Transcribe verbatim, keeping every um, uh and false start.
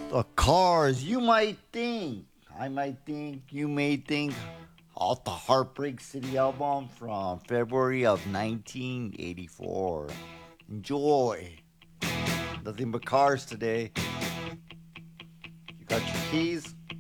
The Cars, you might think, I might think, you may think, off the Heartbreak City album from February of nineteen eighty-four. Enjoy. Nothing but cars today. You got your keys?